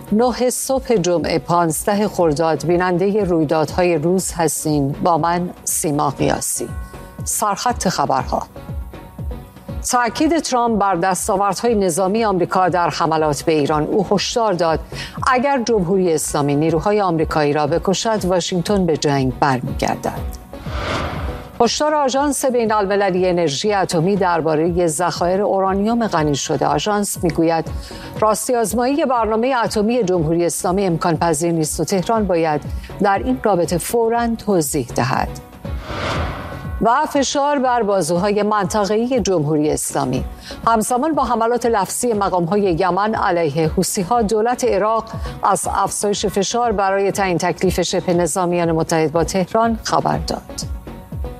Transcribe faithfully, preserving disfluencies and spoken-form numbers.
نه صبح جمعه پانزده خرداد بیننده رویدادهای روز هستین با من سیما قیاسی. سرخط خبرها. تأکید ترامپ بر دستاوردهای نظامی آمریکا در حملات به ایران. او هشدار داد اگر جمهوری اسلامی نیروهای آمریکایی را بکشد واشنگتن به جنگ برمیگردد. هشدار آژانس بین‌المللی انرژی اتمی درباره ذخایر اورانیوم غنی شده. آژانس میگوید راستی آزمایی برنامه اتمی جمهوری اسلامی امکان پذیر نیست و تهران باید در این رابطه فوراً توضیح دهد. و فشار بر بازوهای منطقه‌ای جمهوری اسلامی. همزمان با حملات لفظی مقام‌های یمن علیه حوثی‌ها، دولت عراق از افزایش فشار برای تعیین تکلیف شبه نظامیان متحد با تهران خبر داد.